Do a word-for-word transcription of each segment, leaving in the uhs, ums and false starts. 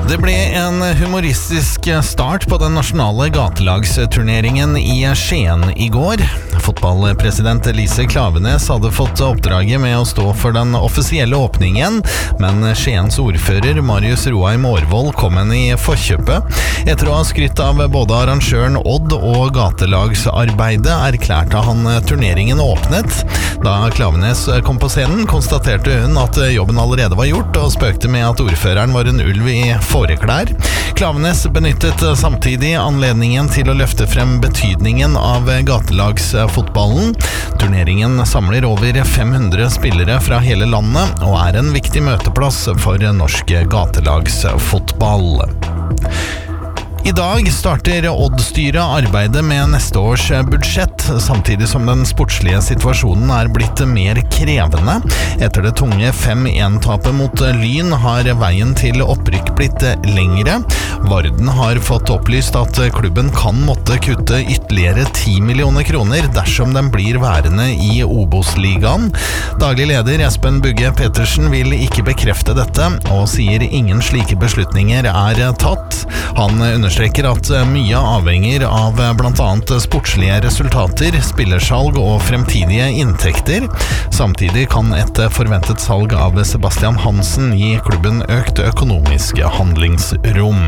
Det ble en humoristisk start på den nasjonale gatelagsturneringen i Skien i går. Fotballpresident Elise Klaveness hadde fått oppdraget med å stå for den offisielle åpningen, men Skiens ordfører Marius Roheim Aarvold kom henne i forkjøpet. Etter å ha skrytt av både arrangøren Odd og gatelagsarbeidet, erklærte han turneringen åpnet. Da Klaveness kom på scenen, konstaterte hun at jobben allerede var gjort, og spøkte med at ordføreren var en ulv i fåreklær. Klaveness benyttet samtidig anledningen til å løfte frem betydningen av gatelagsfotballen. Turneringen samler over fem hundre spillere fra hele landet, og er en viktig møteplass for norsk gatelagsfotball. I dag starter Odd-styret arbeidet med neste års budsjett, samtidig som den sportslige situasjonen er blitt mer krevende. Etter det tunge fem en-tapet mot Lyn har veien til opprykk blitt lengre. Varden har fått opplyst at klubben kan måtte kutte ytterligere ti millioner kroner dersom den blir værende i Obos-ligaen. Daglig leder Espen Bugge Petersen vil ikke bekrefte dette, og sier ingen slike beslutninger er tatt. Han understreker at mye avhenger av blant annet sportslige resultater, spillersalg og fremtidige inntekter. Samtidig kan et forventet salg av Sebastian Hansen gi klubben økt økonomisk handlingsrom.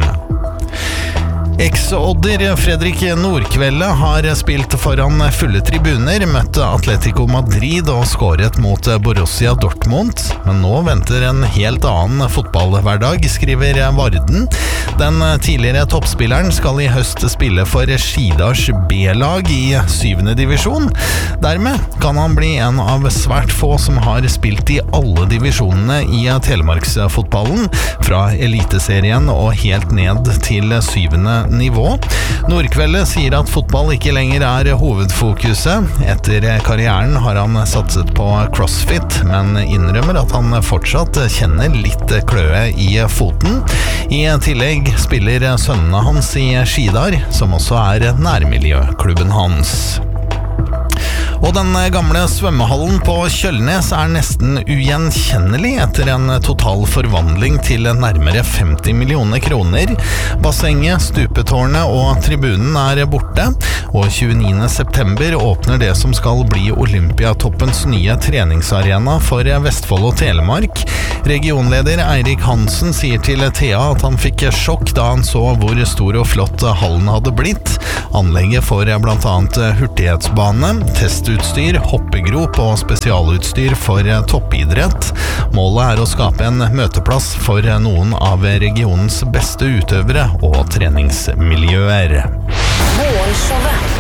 Eks-odder Fredrik Nordkvelde har spilt foran fulle tribuner, møtte Atletico Madrid og skåret mot Borussia Dortmund. Men nå venter en helt annen fotballhverdag, skriver Varden. Den tidligere toppspilleren skal i høst spille for Skidars B-lag i syvende divisjon. Dermed kan han bli en av svært få som har spilt i alle divisjonene i Telemarksfotballen, fra eliteserien og helt ned til syvende nivå. Nordkvelde sier at fotball ikke lenger er hovedfokuset. Etter karrieren har han satset på crossfit, men innrømmer at han fortsatt kjenner litt kløe i foten. I tillegg spiller sønnene hans i Skidar, som også er nærmiljøklubben hans. Og den gamle svømmehallen på Kjølnes er nesten ugjenkjennelig etter en total forvandling til nærmere femti millioner kroner. Bassenget, stupetårnet og tribunen er borte, og tjueniende september åpner det som skal bli Olympiatoppens nye treningsarena for Vestfold og Telemark. Regionleder Eirik Hansen sier til Thea at han fikk sjokk da han så hvor stor og flott hallen hadde blitt. Anlegget får blant annet hurtighetsbane, testutstyr, hoppegrop og spesialutstyr for toppidrett. Målet er å skape en møteplass for noen av regionens beste utøvere og treningsmiljøer. Morgenshowet.